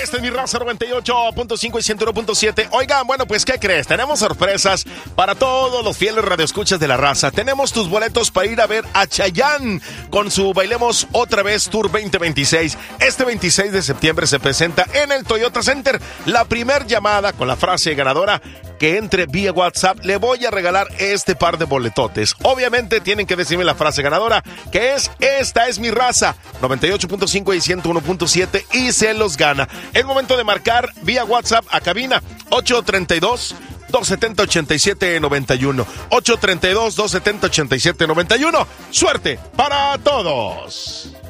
Este es mi Raza 98.5 y 101.7. Oigan, bueno, pues, ¿qué crees? Tenemos sorpresas para todos los fieles radioescuchas de la Raza. Tenemos tus boletos para ir a ver a Chayanne con su Bailemos Otra Vez Tour 2026. Este 26 de septiembre se presenta en el Toyota Center. La primer llamada con la frase ganadora que entre vía WhatsApp, le voy a regalar este par de boletotes. Obviamente tienen que decirme la frase ganadora, que es: esta es mi Raza 98.5 y 101.7, y se los gana. Es momento de marcar vía WhatsApp a cabina 832-270-8791. 832-270-8791. ¡Suerte para todos!